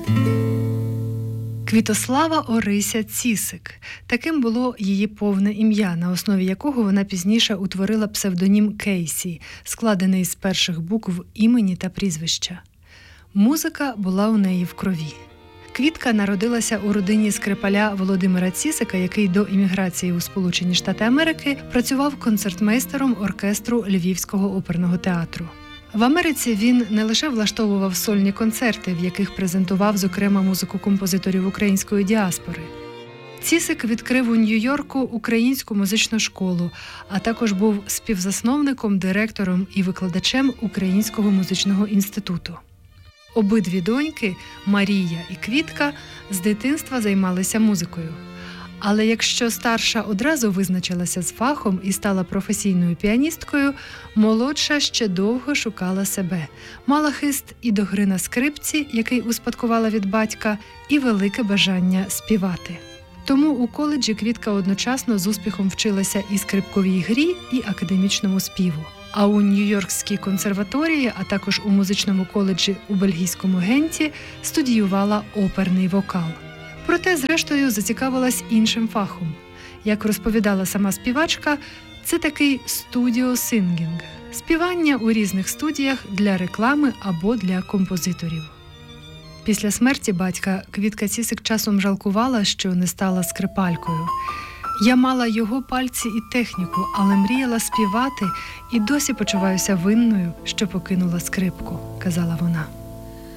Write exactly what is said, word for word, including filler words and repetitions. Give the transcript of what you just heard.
Квітослава Орися Цісик. Таким було її повне ім'я, на основі якого вона пізніше утворила псевдонім Кейсі, складений з перших букв імені та прізвища. Музика була у неї в крові. Квітка народилася у родині скрипаля Володимира Цісика, який до імміграції у Сполучені Штати Америки працював концертмейстером оркестру Львівського оперного театру. В Америці він не лише влаштовував сольні концерти, в яких презентував, зокрема, музику композиторів української діаспори. Цісик відкрив у Нью-Йорку українську музичну школу, а також був співзасновником, директором і викладачем Українського музичного інституту. Обидві доньки, Марія і Квітка, з дитинства займалися музикою. Але якщо старша одразу визначилася з фахом і стала професійною піаністкою, молодша ще довго шукала себе. Мала хист і до гри на скрипці, який успадкувала від батька, і велике бажання співати. Тому у коледжі Квітка одночасно з успіхом вчилася і скрипковій грі, і академічному співу. А у Нью-Йоркській консерваторії, а також у музичному коледжі у бельгійському Генті студіювала оперний вокал. Проте, зрештою, зацікавилась іншим фахом. Як розповідала сама співачка, це такий студіо-сингінг – співання у різних студіях для реклами або для композиторів. Після смерті батька Квітка Цісик часом жалкувала, що не стала скрипалькою. «Я мала його пальці і техніку, але мріяла співати і досі почуваюся винною, що покинула скрипку», – казала вона.